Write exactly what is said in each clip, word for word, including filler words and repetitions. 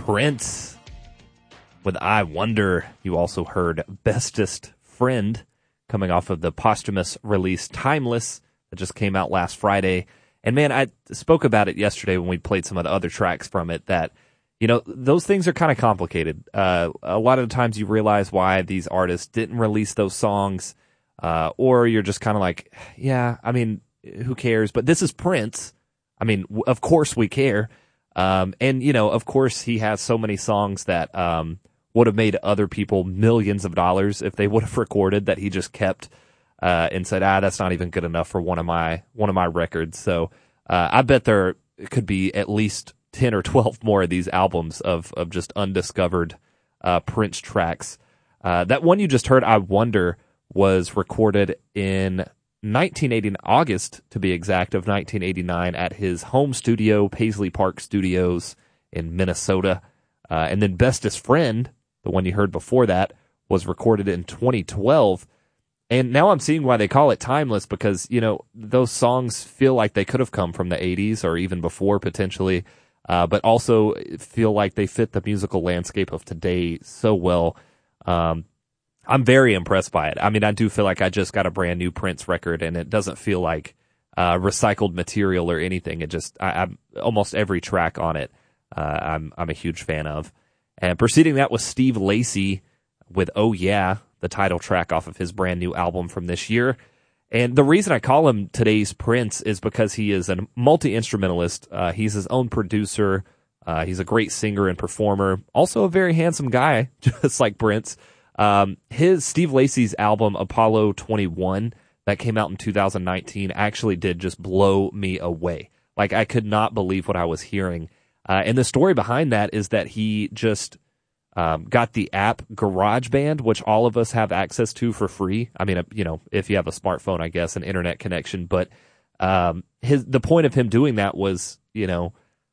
Prince with I Wonder. You also heard Bestest Friend coming off of the posthumous release Timeless that just came out last Friday. And man, I spoke about it yesterday when we played some of the other tracks from it that, you know, those things are kind of complicated. Uh, a lot of the times you realize why these artists didn't release those songs, uh, or you're just kind of like, yeah, I mean, who cares? But this is Prince. I mean, w- of course we care. Um, and, you know, of course he has so many songs that um, would have made other people millions of dollars if they would have recorded that he just kept uh, and said, ah, that's not even good enough for one of my one of my records. So uh, I bet there could be at least ten or twelve more of these albums of, of just undiscovered uh, Prince tracks. Uh, that one you just heard, I Wonder, was recorded in nineteen eighty, August to be exact, of nineteen eighty-nine at his home studio, Paisley Park Studios in Minnesota. Uh, and then Bestest Friend, the one you heard before that, was recorded in twenty twelve. And now I'm seeing why they call it timeless, because, you know, those songs feel like they could have come from the eighties or even before potentially, uh, but also feel like they fit the musical landscape of today so well. Um, I'm very impressed by it. I mean, I do feel like I just got a brand new Prince record, and it doesn't feel like uh, recycled material or anything. It just, I, I'm almost every track on it, uh, I'm I'm a huge fan of. And preceding that was Steve Lacy with "Oh Yeah," the title track off of his brand new album from this year. And the reason I call him today's Prince is because he is a multi-instrumentalist. Uh, he's his own producer. Uh, he's a great singer and performer. Also a very handsome guy, just like Prince. Um, his Steve Lacy's album Apollo twenty-one that came out in two thousand nineteen actually did just blow me away. Like, I could not believe what I was hearing. Uh, and the story behind that is that he just um, got the app GarageBand, which all of us have access to for free. I mean, you know, if you have a smartphone, I guess, an internet connection. But um, his the point of him doing that was, you know,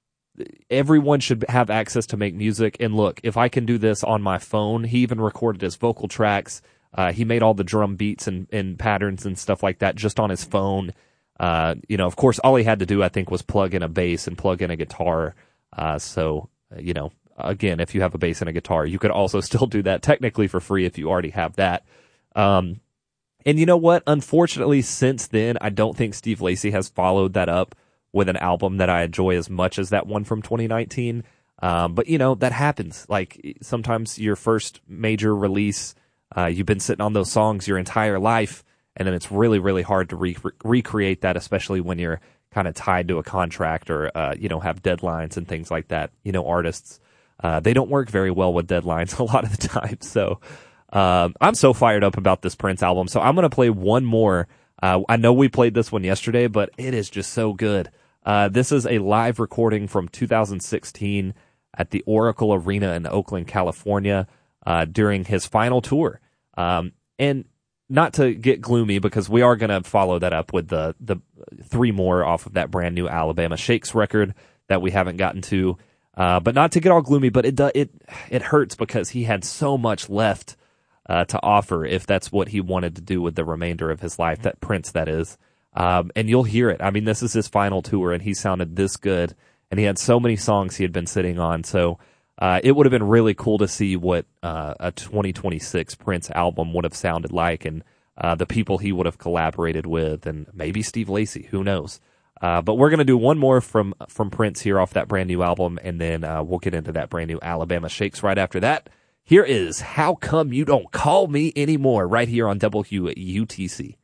everyone should have access to make music. And look, if I can do this on my phone, he even recorded his vocal tracks. Uh, he made all the drum beats and, and patterns and stuff like that just on his phone. Uh, you know, of course, all he had to do, I think, was plug in a bass and plug in a guitar. Uh, so, you know, again, if you have a bass and a guitar, you could also still do that technically for free if you already have that. Um, and you know what? Unfortunately, since then, I don't think Steve Lacy has followed that up with an album that I enjoy as much as that one from twenty nineteen. Um, but, you know, that happens. Like, sometimes your first major release, uh, you've been sitting on those songs your entire life, and then it's really, really hard to re- recreate that, especially when you're kind of tied to a contract or, uh, you know, have deadlines and things like that. You know, artists, uh, they don't work very well with deadlines a lot of the time. So um, I'm so fired up about this Prince album. So I'm going to play one more. Uh, I know we played this one yesterday, but it is just so good. Uh, this is a live recording from two thousand sixteen at the Oracle Arena in Oakland, California, uh, during his final tour. Um, and not to get gloomy, because we are going to follow that up with the, the three more off of that brand new Alabama Shakes record that we haven't gotten to. Uh, but not to get all gloomy, but it, do, it, it hurts because he had so much left, uh, to offer if that's what he wanted to do with the remainder of his life, that Prince, that is. Um, and you'll hear it. I mean, this is his final tour, and he sounded this good, and he had so many songs he had been sitting on. So, uh, it would have been really cool to see what, uh, a twenty twenty-six Prince album would have sounded like, and, uh, the people he would have collaborated with, and maybe Steve Lacy, who knows? Uh, but we're going to do one more from, from Prince here off that brand new album, and then, uh, we'll get into that brand new Alabama Shakes right after that. Here is How Come You Don't Call Me Anymore right here on W U T C.